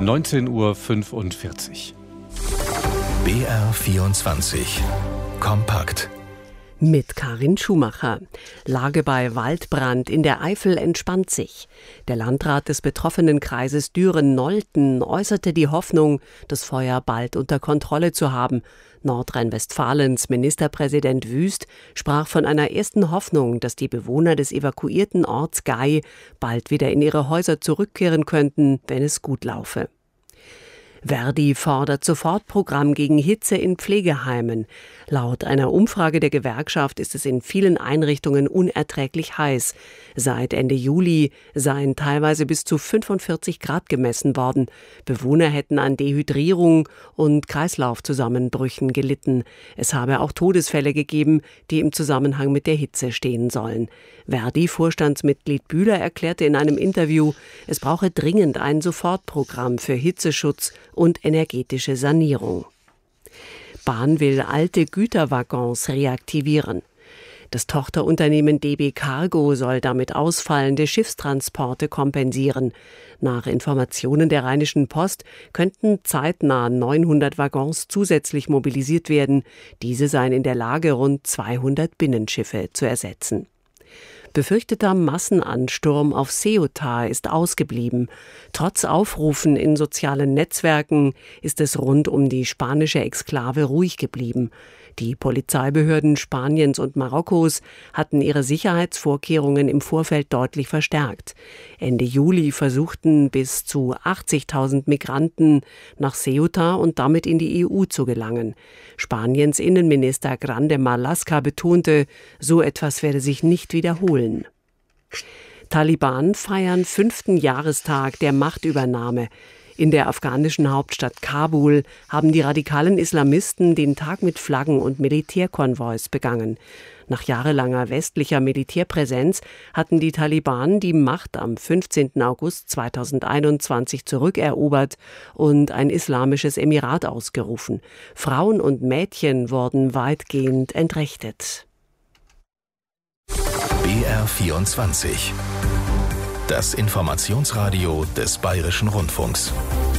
19:45 Uhr. BR24 kompakt. Mit Karin Schumacher. Lage bei Waldbrand in der Eifel entspannt sich. Der Landrat des betroffenen Kreises Düren-Nolten äußerte die Hoffnung, das Feuer bald unter Kontrolle zu haben. Nordrhein-Westfalens Ministerpräsident Wüst sprach von einer ersten Hoffnung, dass die Bewohner des evakuierten Orts Gay bald wieder in ihre Häuser zurückkehren könnten, wenn es gut laufe. Verdi fordert Sofortprogramm gegen Hitze in Pflegeheimen. Laut einer Umfrage der Gewerkschaft ist es in vielen Einrichtungen unerträglich heiß. Seit Ende Juli seien teilweise bis zu 45 Grad gemessen worden. Bewohner hätten an Dehydrierung und Kreislaufzusammenbrüchen gelitten. Es habe auch Todesfälle gegeben, die im Zusammenhang mit der Hitze stehen sollen. Verdi-Vorstandsmitglied Bühler erklärte in einem Interview, es brauche dringend ein Sofortprogramm für Hitzeschutz und energetische Sanierung. Bahn will alte Güterwaggons reaktivieren. Das Tochterunternehmen DB Cargo soll damit ausfallende Schiffstransporte kompensieren. Nach Informationen der Rheinischen Post könnten zeitnah 900 Waggons zusätzlich mobilisiert werden. Diese seien in der Lage, rund 200 Binnenschiffe zu ersetzen. Befürchteter Massenansturm auf Ceuta ist ausgeblieben. Trotz Aufrufen in sozialen Netzwerken ist es rund um die spanische Exklave ruhig geblieben. Die Polizeibehörden Spaniens und Marokkos hatten ihre Sicherheitsvorkehrungen im Vorfeld deutlich verstärkt. Ende Juli versuchten bis zu 80.000 Migranten nach Ceuta und damit in die EU zu gelangen. Spaniens Innenminister Grande Marlaska betonte, so etwas werde sich nicht wiederholen. Taliban feiern 5. Jahrestag der Machtübernahme. In der afghanischen Hauptstadt Kabul haben die radikalen Islamisten den Tag mit Flaggen und Militärkonvois begangen. Nach jahrelanger westlicher Militärpräsenz hatten die Taliban die Macht am 15. August 2021 zurückerobert und ein islamisches Emirat ausgerufen. Frauen und Mädchen wurden weitgehend entrechtet. BR24 Das Informationsradio des Bayerischen Rundfunks.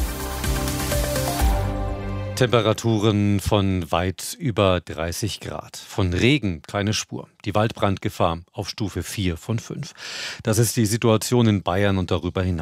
Temperaturen von weit über 30 Grad. Von Regen keine Spur. Die Waldbrandgefahr auf Stufe 4 von 5. Das ist die Situation in Bayern und darüber hinaus.